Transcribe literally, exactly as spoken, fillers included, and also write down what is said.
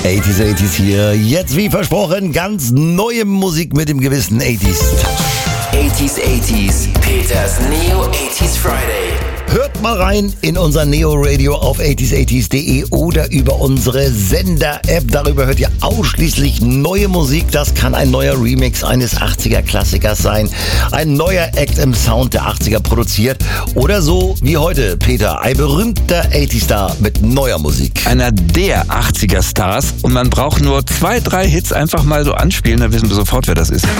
achtziger achtziger hier. Jetzt wie versprochen, ganz neue Musik mit dem gewissen achtziger-Touch. achtziger achtziger, Peters Neo achtziger Friday. Hört mal rein in unser Neo Radio auf achtziger achtziger punkt de oder über unsere Sender-App. Darüber hört ihr ausschließlich neue Musik. Das kann ein neuer Remix eines achtziger-Klassikers sein, ein neuer Act im Sound der achtziger produziert oder so wie heute, Peter, ein berühmter achtziger-Star mit neuer Musik. Einer der achtziger-Stars und man braucht nur zwei, drei Hits einfach mal so anspielen, dann wissen wir sofort, wer das ist.